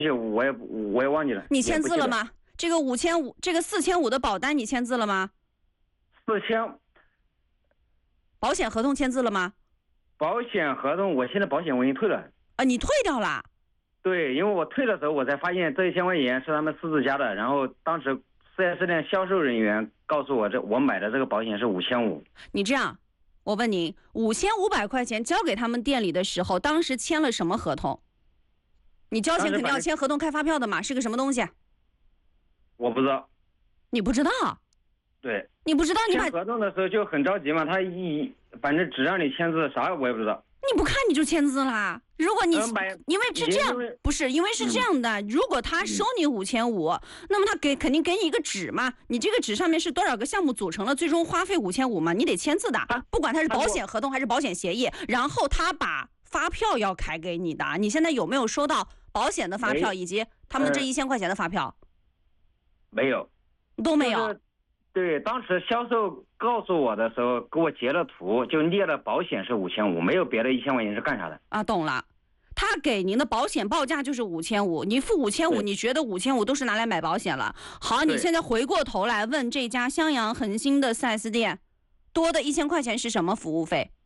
我也忘记了。 你签字了吗？这个5500，这个4500的保单你签字了吗 ？4000。 保险合同签字了吗？ 保险合同，我现在保险我已经退了。 啊，你退掉了？ 对，因为我退的时候，我才发现这1000块钱是他们私自加的，然后当时4S店销售人员告诉我，我买的这个保险是5500。 你这样，我问您，5500块钱交给他们店里的时候，当时签了什么合同？你交钱肯定要签合同开发票的嘛，是个什么东西？ 我不知道。 你不知道？对，你不知道，你签合同的时候就很着急嘛，反正只让你签字，啥我也不知道。 你不看你就签字啦？如果你因为是这样，不是因为是这样的，如果他收你5500，那么他肯定给你一个纸嘛，你这个纸上面是多少个项目组成了，最终花费5500嘛，你得签字的，不管他是保险合同还是保险协议，然后他把发票要开给你的。你现在有没有收到保险的发票以及他们这1000块钱的发票？ 没有， 都没有。 对，当时销售告诉我的时候，给我截了图，就列了保险是5500，没有别的1000块钱是干啥的啊？懂了，他给您的保险报价就是5500，你付5500，你觉得5500都是拿来买保险了。好，你现在回过头来问这家襄阳恒星的4S店，多的1000块钱是什么服务费？